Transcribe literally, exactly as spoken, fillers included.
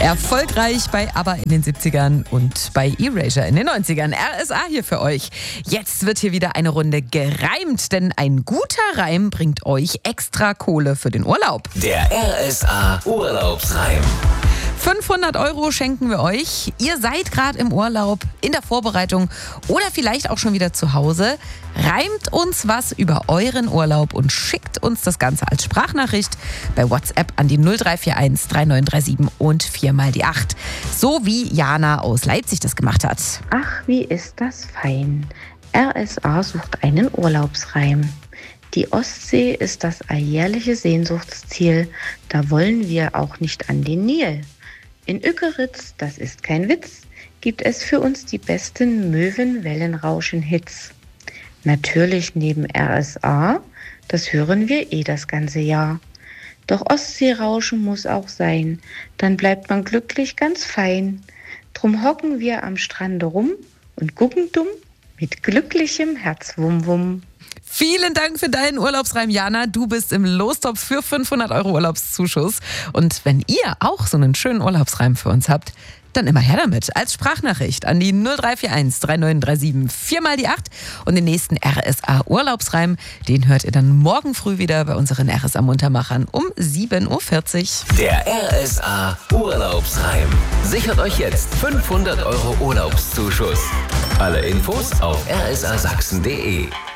Erfolgreich bei ABBA in den siebzigern und bei Erasure in den neunzigern. R S A hier für euch. Jetzt wird hier wieder eine Runde gereimt, denn ein guter Reim bringt euch extra Kohle für den Urlaub. Der R S A Urlaubsreim. fünfhundert Euro schenken wir euch. Ihr seid gerade im Urlaub, in der Vorbereitung oder vielleicht auch schon wieder zu Hause. Reimt uns was über euren Urlaub und schickt uns das Ganze als Sprachnachricht bei WhatsApp an die null drei vier eins drei neun drei sieben und vier mal die acht. So wie Jana aus Leipzig das gemacht hat. Ach, wie ist das fein. R S A sucht einen Urlaubsreim. Die Ostsee ist das alljährliche Sehnsuchtsziel. Da wollen wir auch nicht an den Nil. In Ückeritz, das ist kein Witz, gibt es für uns die besten Möwenwellenrauschen-Hits. Natürlich neben R S A, das hören wir eh das ganze Jahr. Doch Ostseerauschen muss auch sein, dann bleibt man glücklich ganz fein. Drum hocken wir am Strande rum und gucken dumm mit glücklichem Herzwumwum. Vielen Dank für deinen Urlaubsreim, Jana. Du bist im Lostopf für fünfhundert Euro Urlaubszuschuss. Und wenn ihr auch so einen schönen Urlaubsreim für uns habt, dann immer her damit. Als Sprachnachricht an die null drei vier eins drei neun drei sieben vier mal die acht. Und den nächsten R S A Urlaubsreim, den hört ihr dann morgen früh wieder bei unseren R S A Muntermachern um sieben Uhr vierzig. Der R S A Urlaubsreim. Sichert euch jetzt fünfhundert Euro Urlaubszuschuss. Alle Infos auf r s a sachsen punkt d e.